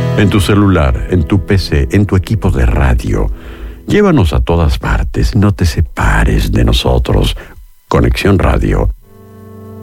En tu celular, en tu PC, en tu equipo de radio. Llévanos a todas partes, no te separes de nosotros. Conexión Radio